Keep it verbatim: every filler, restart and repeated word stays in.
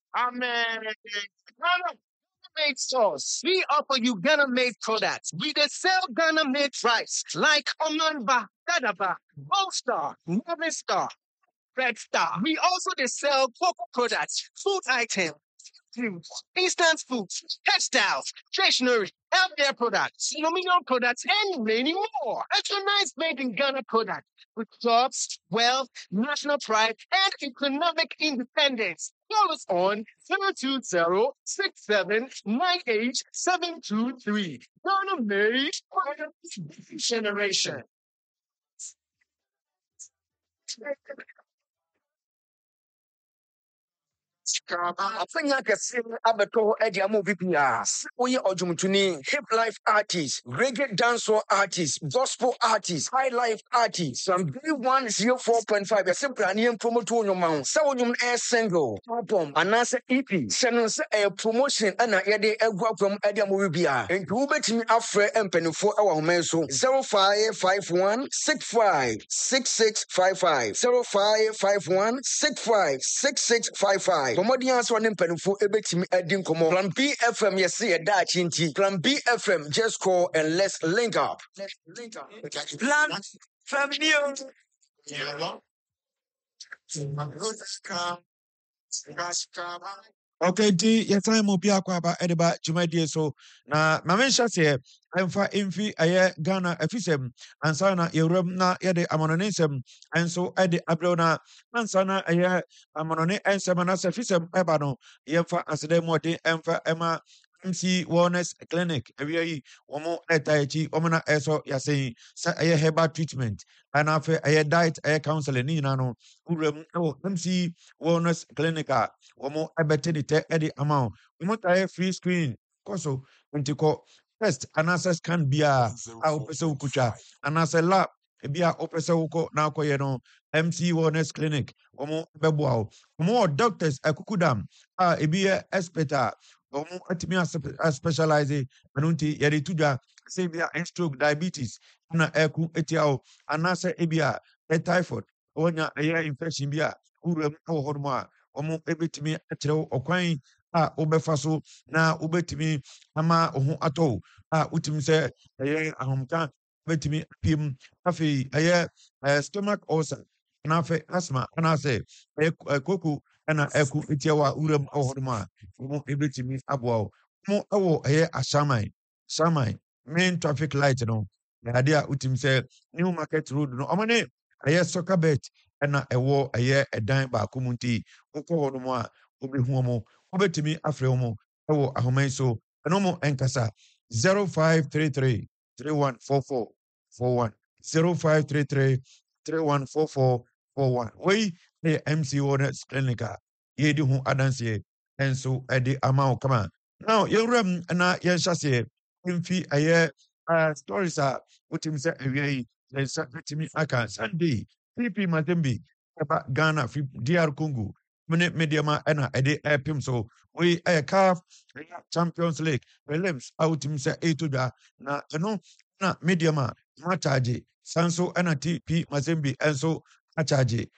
Amen. Ghana made sauce. We offer you Ghana made products. We can sell Ghana made rice like Omanba, Gadaba, Gold Star, Moving Star, Red Star. We also they sell cocoa products, food items, foods, instant foods, textiles, stationery, healthcare products, aluminum products, and many more. Patronize made in Ghana products with jobs, wealth, national pride, and economic independence. Call us on zero two zero six seven nine eight seven two three. Ghana made for the generation. Afenya kese abeto edi amu bibia. Oye ojumtuni, hip life artist, reggae dancehall artist, gospel artist, high life artist. Some B one oh four point five. Yase brani en promote on your mount. Sa wonyum air single, album, anase E P. Shannon se a promotion ana yede egwa from edi amu bibia. Enki ubetimi afre empenifo ewa homenso. zero five five one six five six six five five zero five five one six five six six five five. Komodi answer ne mpanimfo ebetimi edi nkomo. Plan B F M yesi yeda chinti. Plan B F M, just call and let's link up. Let's link up. Plan family. Okay, di yɛsan mu bi akɔ aba ɛde ba dwumadie so na ma menhyɛ seɛ ɛmfa mfi ɛyɛ Ghana afisɛm ansa na yɛwuram na yɛde amanɔne nsɛm ɛnso ɛde abrɛw na ansa na ɛyɛ amanɔne nsɛm anaasɛ afisɛm ɛba no yɛmfa aseda mu ɔden ɛmfa ɛma M C Wellness Clinic awia yi wɔn ɛta akyi wɔn na ɛsɔ yɛasɛn sɛ ɛyɛ herbal treatment ɛna afɛ ɛyɛ diet ɛyɛ counseling ne nyinaa no wuram ɛwɔ M C Wellness Clinic a wɔn ɛbɛte ne tɛ ɛde ama wo wɔn ta yɛ free screen kɔ so nti kɔ test anaasɛ scan biara a wopɛ sɛ wokotwa anaasɛ lab ebi a wopɛ sɛ wokɔ na akɔyɛ no M C Wellness Clinic wɔn bɛboa wo wɔn wɔ doctors akukudam a ebi yɛ expert a wɔn atumi a specialize ɛno nti yɛde to dwa sɛ ebi a stroke diabetes ɛna ɛko etia wo anaasɛ ebi a ɛ typhoid wɔnya ɛyɛ infection bi a wuram ɛwɔ hɔ nom a wɔn ebetumi akyerɛ wo ɔkwan a wobɛfa so na wobɛtumi ama wo ho atɔ wo a wotumi sɛ ɛyɛ ahomka wobɛtumi apiem afei ɛyɛ ɛyɛ stomach ulcer na afei asthma anaasɛ ɛyɛ ɛ- koko ɛna ɛko etia wo a wuram ɛwɔ hɔ nom a wɔn ebetumi aboa wo wɔn ɛwɔ ɛyɛ asaman asaman main traffic light no na ade a wotumi sɛ new market road no ɔmo ne ɛyɛ soccer bet ɛna ɛwɔ ɛyɛ ɛdan baako mu nti wokɔ hɔ nom a wobɛhu ɔmo wobɛtumi afrɛ ɔmo ɛwɔ ahoma yi so ɛno mo ɛnkasa zero five three three three one four four four one zero five three three three one four four four one wei ɛyɛ M C Wellness Clinic a yɛdi ho adanseɛ ɛnso ɛde ama wo kama now yɛwura mu na yɛnhyɛ aseɛ mfi ɛyɛ uh, stories a wotumi sɛ awia yi yɛnsa bɛtumi aka Sunday P P Mazembe ɛba Ghana fi D R Congo mene mediama ɛna ɛde ɛpem so wei ɛyɛ C A F ɛyɛ Champions League prelims a wotumi sɛ ɛɛtɔ dwa na ɛno na mediama ma charge sanso ɛna T P Mazembe ɛnso a charge